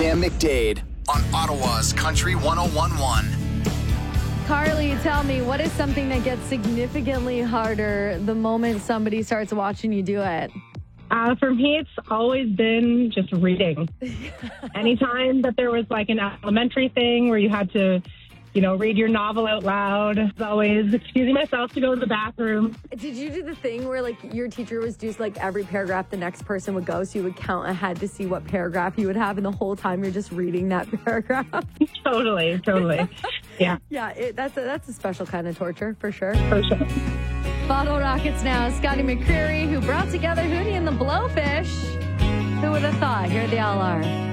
Sam McDade on Ottawa's Country 101.1. Carly, tell me, what is something that gets significantly harder the moment somebody starts watching you do it? For me, it's always been just reading. Anytime that there was like an elementary thing where you had to, read your novel out loud, it's always excusing myself to go to the bathroom. Did you do the thing where your teacher was just every paragraph the next person would go, so you would count ahead to see what paragraph you would have, and the whole time you're just reading that paragraph? Totally. Yeah. Yeah, that's a special kind of torture, for sure. For sure. Bottle Rockets now. Scotty McCreery, who brought together Hootie and the Blowfish. Who would have thought? Here they all are.